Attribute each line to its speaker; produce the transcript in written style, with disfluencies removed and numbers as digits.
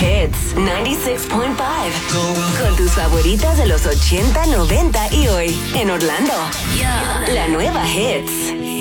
Speaker 1: Hits 96.5. Con tus favoritas de los 80, 90 y hoy en Orlando. La nueva Hits.